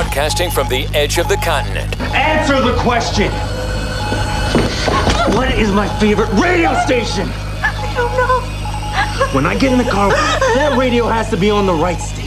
Broadcasting from the edge of the continent. Answer the question! What is my favorite radio station? I don't know. When I get in the car, that radio has to be on the right station.